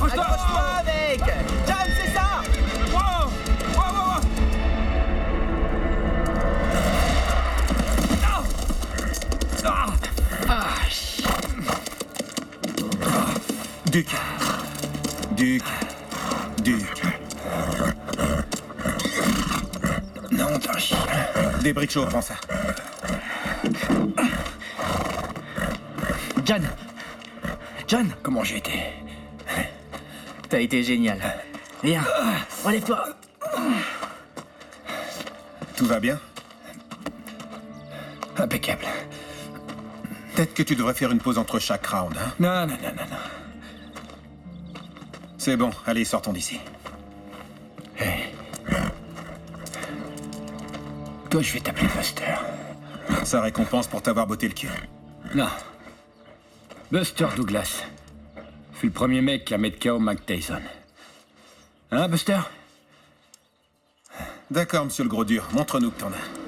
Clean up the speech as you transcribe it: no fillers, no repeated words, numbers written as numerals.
Accroche-toi! Accroche-toi, mec! John, c'est ça! Wow! Wow, wow, wow! Ah! Ah! Duc. Duc. Duc. Non, t'en chien. Des briques chaudes, prends ça. John! John! Comment j'ai été? T'as été génial. Viens, relève-toi. Tout va bien? Impeccable. Peut-être que tu devrais faire une pause entre chaque round, hein? Non, non, non, non, non. C'est bon, allez, sortons d'ici. Hey. Toi, je vais t'appeler Buster. Sa récompense pour t'avoir botté le cul. Non. Buster Douglas. Fut le premier mec à mettre KO Mike Tyson. Hein, Buster? D'accord, monsieur le gros dur, montre-nous que t'en as.